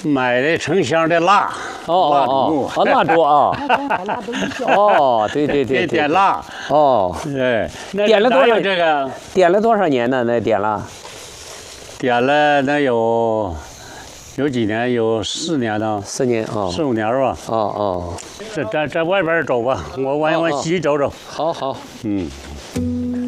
买的成箱的蜡。 蜡烛啊。哦，对， 点蜡。 哦， 对， 点了多少这个？ 点了多少年呢？那点了？ 点了能有几年？有4年呢。 4年啊 ，4、5年吧。 哦。 在外边走吧，我往西走走。 好。 嗯。